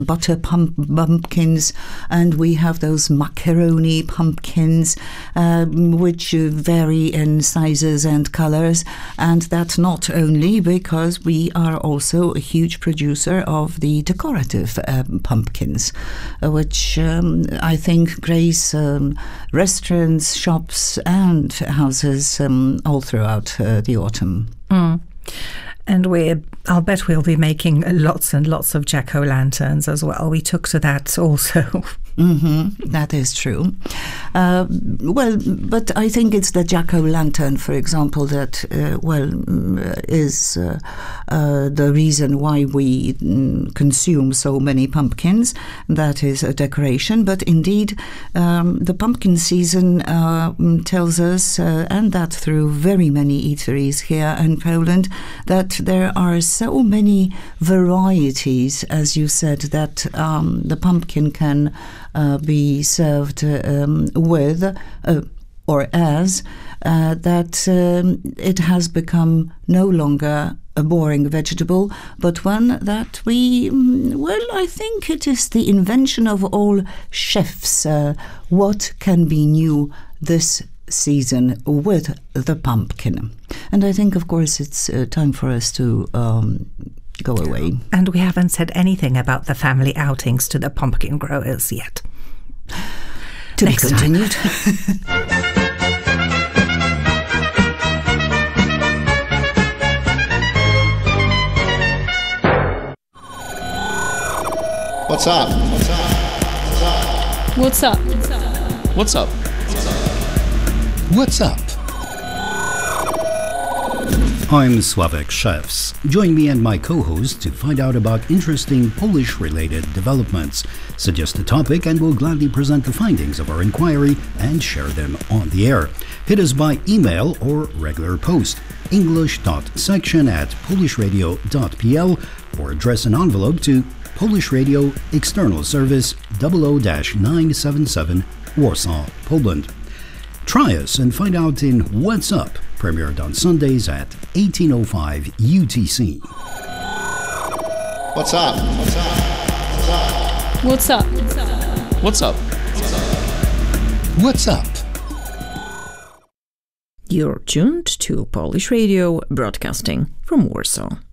butter pumpkins, and we have those macaroni pumpkins, which vary in sizes and colors. And that's not only because we are also a huge producer of the decorative pumpkins, which I think grace restaurants, shops, and houses all throughout the autumn. And I'll bet we'll be making lots and lots of jack-o'-lanterns as well. We took to that also. That is true. Well, but I think it's the jack-o'-lantern, for example, that, is the reason why we consume so many pumpkins. That is a decoration. But indeed, the pumpkin season tells us, and that through very many eateries here in Poland, that there are so many varieties, as you said, that the pumpkin can be served with or as, that it has become no longer a boring vegetable, but one that I think it is the invention of all chefs. What can be new this season with the pumpkin? And I think, of course, it's time for us to go away. And we haven't said anything about the family outings to the pumpkin growers yet. To be continued. What's up? What's up? What's up? What's up? I'm Sławek Szewc. Join me and my co-host to find out about interesting Polish-related developments. Suggest a topic and we'll gladly present the findings of our inquiry and share them on the air. Hit us by email or regular post, english.section@polishradio.pl, or address an envelope to Polish Radio, External Service 00-977, Warsaw, Poland. Try us and find out in What's Up, premiered on Sundays at 18:05 UTC. What's up? What's up? What's up? What's up? What's up? You're tuned to Polish Radio, broadcasting from Warsaw.